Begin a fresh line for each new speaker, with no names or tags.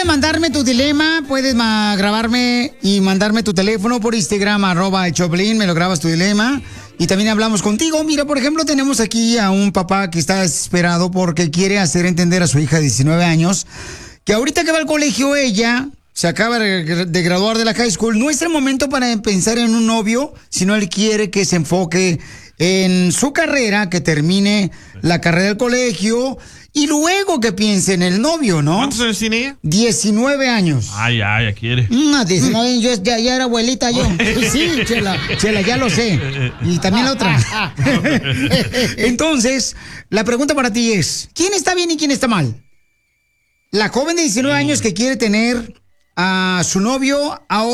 mandarme tu dilema, puedes grabarme y mandarme tu teléfono por Instagram, @elchoplin, me lo grabas tu dilema. Y también hablamos contigo. Mira, por ejemplo, tenemos aquí a un papá que está desesperado porque quiere hacer entender a su hija de 19 años que ahorita que va al colegio ella se acaba de graduar de la high school. No es el momento para pensar en un novio, sino él quiere que se enfoque en su carrera, que termine la carrera del colegio y luego que piense en el novio, ¿no?
¿Cuántos años tiene ella?
19 años.
Ya quiere.
19 años, ya era abuelita yo. Sí, Chela, ya lo sé. Y también la otra. Entonces, la pregunta para ti es, ¿quién está bien y quién está mal? La joven de 19 años que quiere tener a su novio ahora.